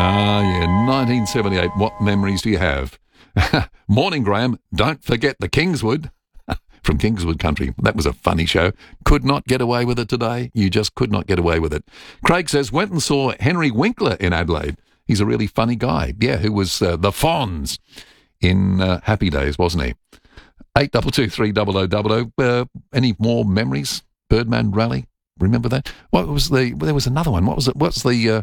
Ah, yeah, 1978. What memories do you have? Morning, Graham. Don't forget the Kingswood. From Kingswood Country. That was a funny show. Could not get away with it today. You just could not get away with it. Craig says, went and saw Henry Winkler in Adelaide. He's a really funny guy. Yeah, who was the Fonz in Happy Days, wasn't he? 82230000. Any more memories? Birdman Rally? Remember that? There was another one. What was it? What's the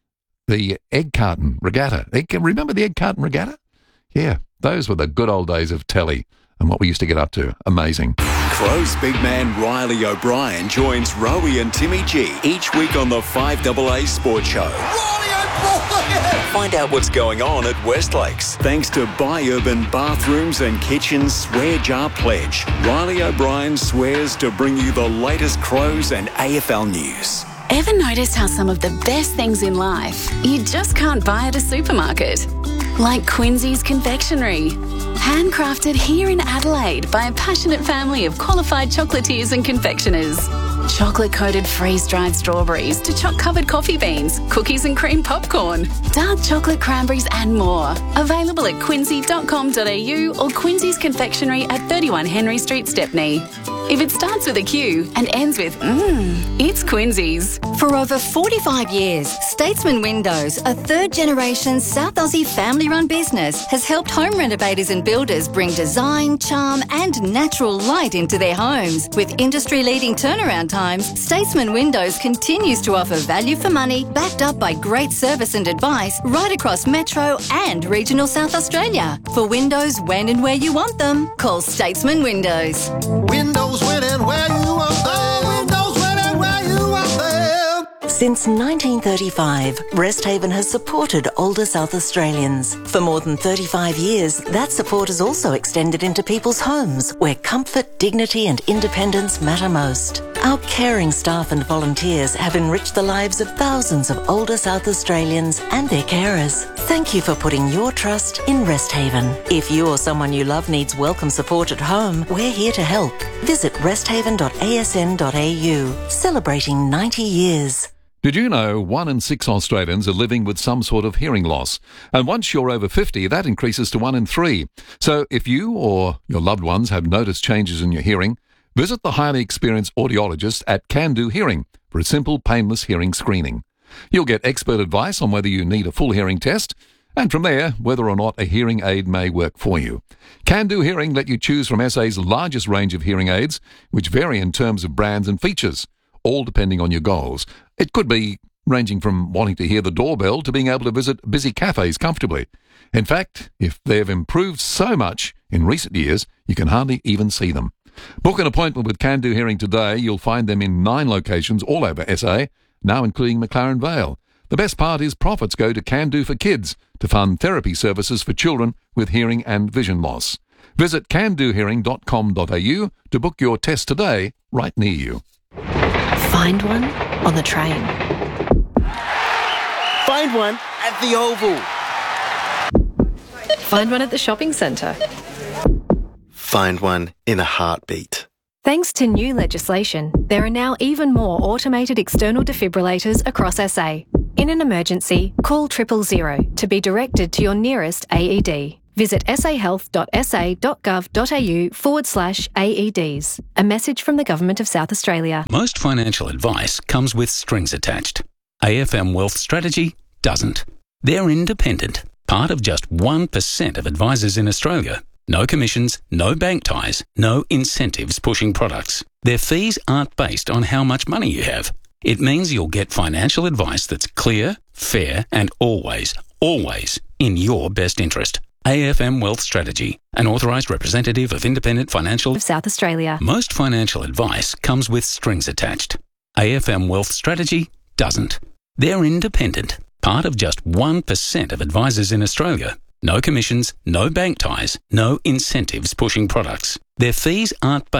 egg carton regatta? Remember the egg carton regatta? Yeah, those were the good old days of telly and what we used to get up to. Amazing. Crow's big man Riley O'Brien joins Rowie and Timmy G each week on the 5AA Sports Show. Riley O'Brien! Find out what's going on at Westlakes. Thanks to Buy Urban Bathrooms and Kitchens Swear Jar Pledge, Riley O'Brien swears to bring you the latest Crows and AFL news. Ever noticed how some of the best things in life you just can't buy at a supermarket? Like Quincy's Confectionery. Handcrafted here in Adelaide by a passionate family of qualified chocolatiers and confectioners. Chocolate-coated freeze-dried strawberries to choc-covered coffee beans, cookies and cream popcorn, dark chocolate cranberries and more. Available at quincy.com.au or Quincy's Confectionery at 31 Henry Street, Stepney. If it starts with a Q and ends with it's Quincy's. For over 45 years, Statesman Windows, a third-generation South Aussie family-run business, has helped home renovators and builders bring design, charm and natural light into their homes. With industry-leading turnaround times, Statesman Windows continues to offer value for money, backed up by great service and advice right across Metro and regional South Australia. For windows when and where you want them, call Statesman Windows. Windows when and where you want them. Windows when and where you want them. Since 1935, Resthaven has supported older South Australians. For more than 35 years, that support has also extended into people's homes, where comfort, dignity and independence matter most. Our caring staff and volunteers have enriched the lives of thousands of older South Australians and their carers. Thank you for putting your trust in Resthaven. If you or someone you love needs welcome support at home, we're here to help. Visit resthaven.asn.au, celebrating 90 years. Did you know 1 in 6 Australians are living with some sort of hearing loss? And once you're over 50, that increases to 1 in 3. So if you or your loved ones have noticed changes in your hearing, visit the highly experienced audiologist at Can Do Hearing for a simple, painless hearing screening. You'll get expert advice on whether you need a full hearing test, and from there, whether or not a hearing aid may work for you. Can Do Hearing let you choose from SA's largest range of hearing aids, which vary in terms of brands and features, all depending on your goals. It could be ranging from wanting to hear the doorbell to being able to visit busy cafes comfortably. In fact, if they've improved so much in recent years, you can hardly even see them. Book an appointment with Can Do Hearing today. You'll find them in 9 locations all over SA, now including McLaren Vale. The best part is profits go to Can Do for Kids to fund therapy services for children with hearing and vision loss. Visit candohearing.com.au to book your test today right near you. Find one on the train. Find one at the Oval. Find one at the shopping centre. Find one in a heartbeat. Thanks to new legislation, there are now even more automated external defibrillators across SA. In an emergency, call 000 to be directed to your nearest AED. Visit sahealth.sa.gov.au/AEDs. A message from the Government of South Australia. Most financial advice comes with strings attached. AFM Wealth Strategy doesn't. They're independent, part of just 1% of advisors in Australia. No commissions, no bank ties, no incentives pushing products. Their fees aren't based on how much money you have. It means you'll get financial advice that's clear, fair, and always in your best interest. AFM Wealth Strategy, an authorised representative of Independent Financial of South Australia. Most financial advice comes with strings attached. AFM Wealth Strategy doesn't. They're independent, part of just 1% of advisors in Australia. No commissions, no bank ties, no incentives pushing products. Their fees aren't based